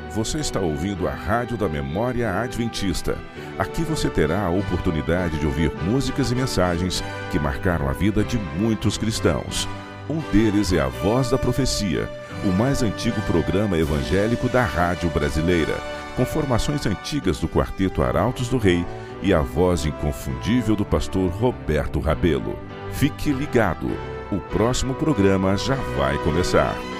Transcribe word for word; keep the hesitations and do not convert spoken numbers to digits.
Você está ouvindo a Rádio da Memória Adventista. Aqui você terá a oportunidade de ouvir músicas e mensagens que marcaram a vida de muitos cristãos. Um deles é a Voz da Profecia, o mais antigo programa evangélico da rádio brasileira, com formações antigas do Quarteto Arautos do Rei e a voz inconfundível do pastor Roberto Rabelo. Fique ligado, o próximo programa já vai começar.